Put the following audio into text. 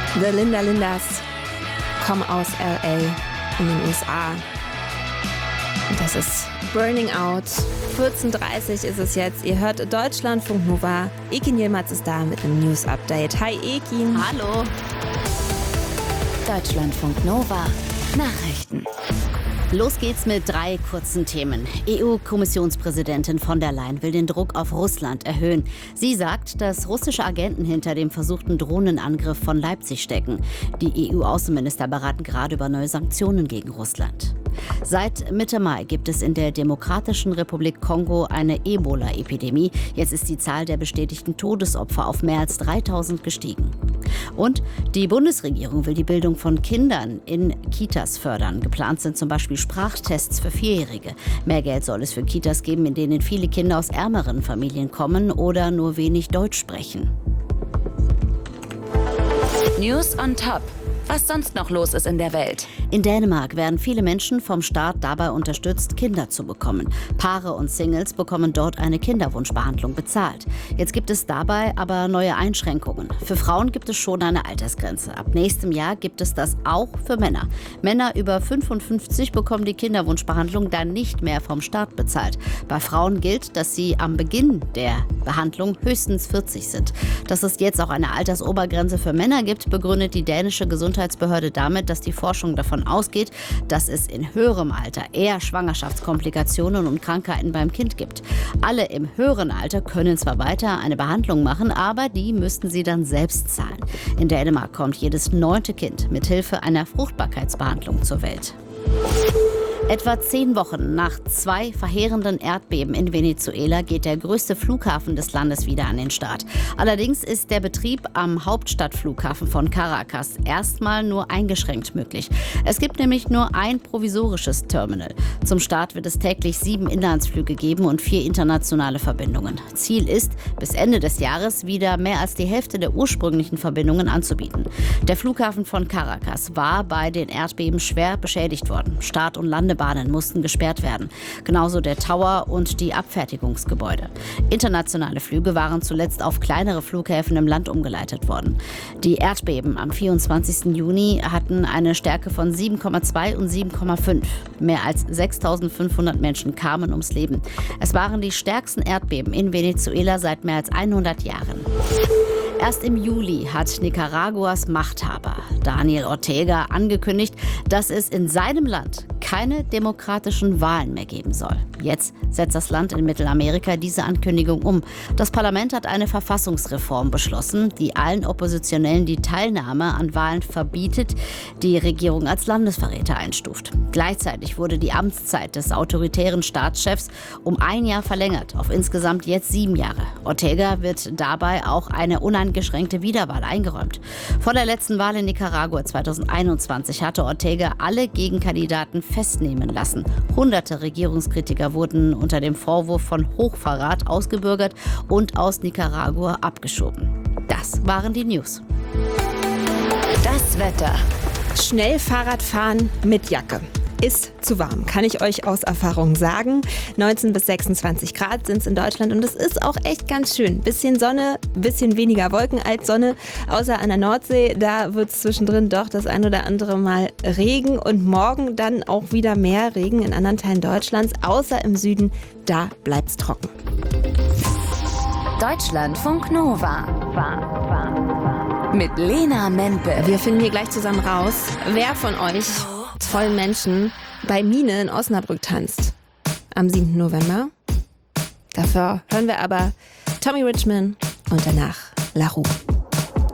The Linda Lindas kommen aus L.A. in den USA. Und das ist Burning Out. 14:30 ist es jetzt. Ihr hört Deutschlandfunk Nova. Ekin Yilmaz ist da mit einem News-Update. Hi Ekin. Hallo. Deutschlandfunk Nova. Nachrichten. Los geht's mit 3 kurzen Themen. EU-Kommissionspräsidentin von der Leyen will den Druck auf Russland erhöhen. Sie sagt, dass russische Agenten hinter dem versuchten Drohnenangriff von Leipzig stecken. Die EU-Außenminister beraten gerade über neue Sanktionen gegen Russland. Seit Mitte Mai gibt es in der Demokratischen Republik Kongo eine Ebola-Epidemie. Jetzt ist die Zahl der bestätigten Todesopfer auf mehr als 3000 gestiegen. Und die Bundesregierung will die Bildung von Kindern in Kitas fördern. Geplant sind zum Beispiel Sprachtests für 4-Jährige. Mehr Geld soll es für Kitas geben, in denen viele Kinder aus ärmeren Familien kommen oder nur wenig Deutsch sprechen. News on Top. Was sonst noch los ist in der Welt. In Dänemark werden viele Menschen vom Staat dabei unterstützt, Kinder zu bekommen. Paare und Singles bekommen dort eine Kinderwunschbehandlung bezahlt. Jetzt gibt es dabei aber neue Einschränkungen. Für Frauen gibt es schon eine Altersgrenze. Ab nächstem Jahr gibt es das auch für Männer. Männer über 55 bekommen die Kinderwunschbehandlung dann nicht mehr vom Staat bezahlt. Bei Frauen gilt, dass sie am Beginn der Behandlung höchstens 40 sind. Dass es jetzt auch eine Altersobergrenze für Männer gibt, begründet die dänische Gesundheitsbehörde damit, dass die Forschung davon ausgeht, dass es in höherem Alter eher Schwangerschaftskomplikationen und Krankheiten beim Kind gibt. Alle im höheren Alter können zwar weiter eine Behandlung machen, aber die müssten sie dann selbst zahlen. In Dänemark kommt jedes 9. Kind mit Hilfe einer Fruchtbarkeitsbehandlung zur Welt. Etwa 10 Wochen nach 2 verheerenden Erdbeben in Venezuela geht der größte Flughafen des Landes wieder an den Start. Allerdings ist der Betrieb am Hauptstadtflughafen von Caracas erstmal nur eingeschränkt möglich. Es gibt nämlich nur ein provisorisches Terminal. Zum Start wird es täglich 7 Inlandsflüge geben und 4 internationale Verbindungen. Ziel ist, bis Ende des Jahres wieder mehr als die Hälfte der ursprünglichen Verbindungen anzubieten. Der Flughafen von Caracas war bei den Erdbeben schwer beschädigt worden. Start- und Landebahnen mussten gesperrt werden. Genauso der Tower und die Abfertigungsgebäude. Internationale Flüge waren zuletzt auf kleinere Flughäfen im Land umgeleitet worden. Die Erdbeben am 24. Juni hatten eine Stärke von 7,2 und 7,5. Mehr als 6.500 Menschen kamen ums Leben. Es waren die stärksten Erdbeben in Venezuela seit mehr als 100 Jahren. Erst im Juli hat Nicaraguas Machthaber Daniel Ortega angekündigt, dass es in seinem Land keine demokratischen Wahlen mehr geben soll. Jetzt setzt das Land in Mittelamerika diese Ankündigung um. Das Parlament hat eine Verfassungsreform beschlossen, die allen Oppositionellen die Teilnahme an Wahlen verbietet, die Regierung als Landesverräter einstuft. Gleichzeitig wurde die Amtszeit des autoritären Staatschefs um 1 Jahr verlängert, auf insgesamt jetzt 7 Jahre. Ortega wird dabei auch eine uneingeschränkte Wiederwahl eingeräumt. Vor der letzten Wahl in Nicaragua 2021 hatte Ortega alle Gegenkandidaten festnehmen lassen. Hunderte Regierungskritiker wurden unter dem Vorwurf von Hochverrat ausgebürgert und aus Nicaragua abgeschoben. Das waren die News. Das Wetter. Schnell Fahrrad fahren mit Jacke. Ist zu warm, kann ich euch aus Erfahrung sagen. 19 bis 26 Grad sind es in Deutschland und es ist auch echt ganz schön. Bisschen Sonne, bisschen weniger Wolken als Sonne, außer an der Nordsee. Da wird es zwischendrin doch das ein oder andere Mal Regen und morgen dann auch wieder mehr Regen in anderen Teilen Deutschlands, außer im Süden, da bleibt es trocken. Deutschlandfunk Nova. Mit Lena Mempel. Wir finden hier gleich zusammen raus, wer von euch tollen Menschen bei Mine in Osnabrück tanzt. Am 7. November. Dafür hören wir aber Tommy Richman und danach La Roux.